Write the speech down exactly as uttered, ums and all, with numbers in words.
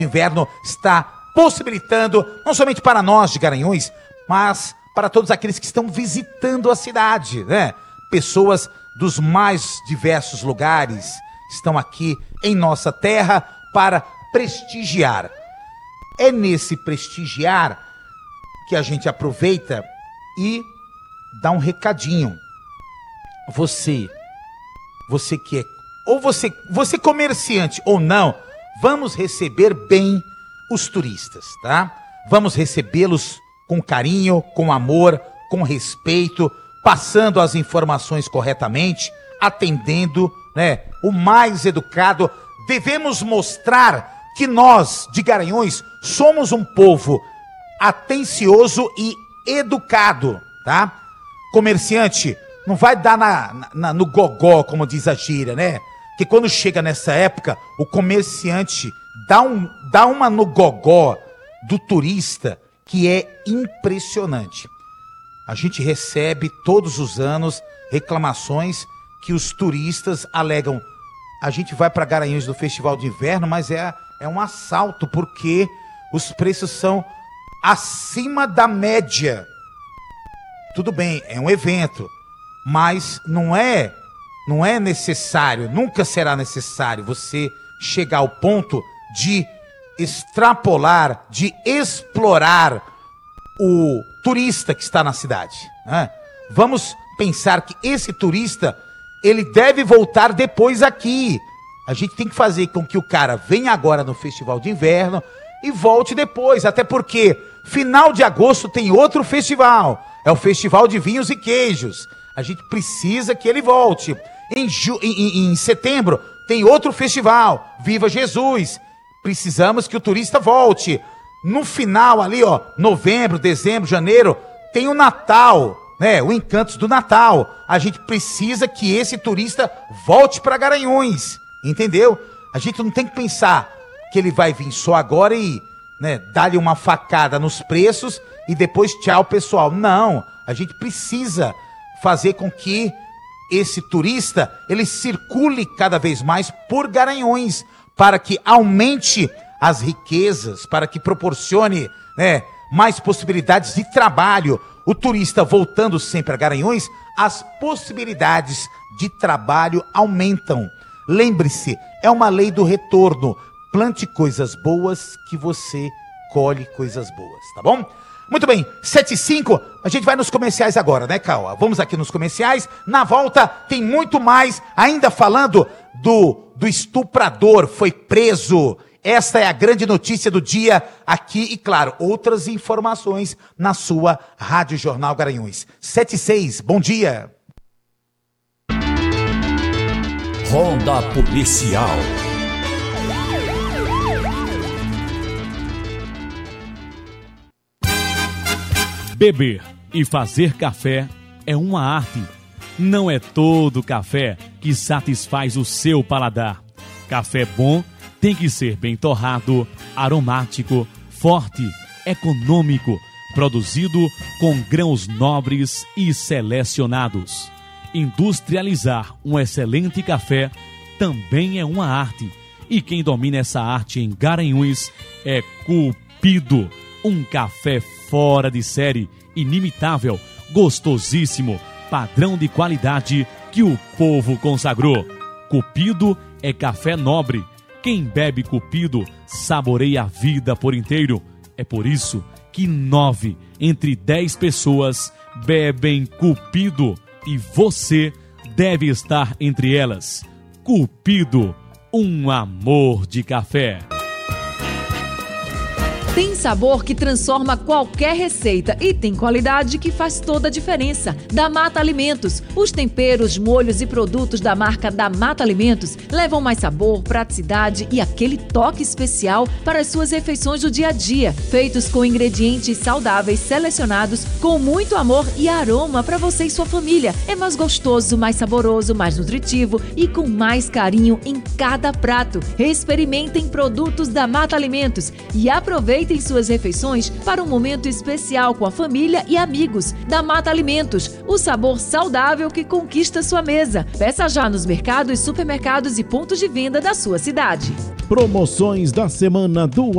Inverno está possibilitando, não somente para nós de Garanhuns, mas para todos aqueles que estão visitando a cidade, né? Pessoas dos mais diversos lugares estão aqui em nossa terra para prestigiar. É nesse prestigiar que a gente aproveita e dá um recadinho. Você, você que é, ou você, você comerciante ou não, vamos receber bem os turistas, tá? Vamos recebê-los com carinho, com amor, com respeito, passando as informações corretamente, atendendo, né, o mais educado. Devemos mostrar que nós, de Garanhuns, somos um povo atencioso e educado, tá? Comerciante, não vai dar na, na, no gogó, como diz a gíria, né? Que quando chega nessa época, o comerciante dá, um, dá uma no gogó do turista que é impressionante. A gente recebe todos os anos reclamações que os turistas alegam: a gente vai para Garanhuns do Festival de Inverno, mas é, é um assalto, porque os preços são acima da média. Tudo bem, é um evento, mas não é, não é necessário, nunca será necessário você chegar ao ponto de extrapolar, de explorar o turista que está na cidade, né? Vamos pensar que esse turista, ele deve voltar depois aqui. A gente tem que fazer com que o cara venha agora no Festival de Inverno e volte depois, até porque final de agosto tem outro festival, é o Festival de Vinhos e Queijos. A gente precisa que ele volte. Em, ju- em, em setembro tem outro festival, Viva Jesus. Precisamos que o turista volte. No final ali, ó, novembro, dezembro, janeiro, tem o Natal, né? O Encantos do Natal. A gente precisa que esse turista volte para Garanhuns, entendeu? A gente não tem que pensar que ele vai vir só agora e, né, dar-lhe uma facada nos preços e depois tchau, pessoal. Não, a gente precisa fazer com que esse turista, ele circule cada vez mais por Garanhuns, para que aumente as riquezas, para que proporcione, né, mais possibilidades de trabalho. O turista voltando sempre a Garanhuns, as possibilidades de trabalho aumentam. Lembre-se, é uma lei do retorno. Plante coisas boas que você colhe coisas boas, tá bom? Muito bem, sete e cinco, a gente vai nos comerciais agora, né, Cauã? Vamos aqui nos comerciais. Na volta tem muito mais, ainda falando do, do estuprador, foi preso. Esta é a grande notícia do dia aqui e, claro, outras informações na sua Rádio Jornal Garanhuns. sete e seis, bom dia. Ronda Policial. Beber e fazer café é uma arte. Não é todo café que satisfaz o seu paladar. Café bom tem que ser bem torrado, aromático, forte, econômico, produzido com grãos nobres e selecionados. Industrializar um excelente café também é uma arte. E quem domina essa arte em Garanhuns é Cupido. Um café fora de série, inimitável, gostosíssimo, padrão de qualidade que o povo consagrou. Cupido é café nobre. Quem bebe Cupido saboreia a vida por inteiro. É por isso que nove entre dez pessoas bebem Cupido e você deve estar entre elas. Cupido, um amor de café. Tem sabor que transforma qualquer receita e tem qualidade que faz toda a diferença. Da Mata Alimentos. Os temperos, molhos e produtos da marca da Mata Alimentos levam mais sabor, praticidade e aquele toque especial para as suas refeições do dia a dia. Feitos com ingredientes saudáveis selecionados com muito amor e aroma para você e sua família. É mais gostoso, mais saboroso, mais nutritivo e com mais carinho em cada prato. Experimentem produtos da Mata Alimentos e aproveitem suas refeições para um momento especial com a família e amigos. Da Mata Alimentos, o sabor saudável que conquista sua mesa. Peça já nos mercados, supermercados e pontos de venda da sua cidade. Promoções da semana do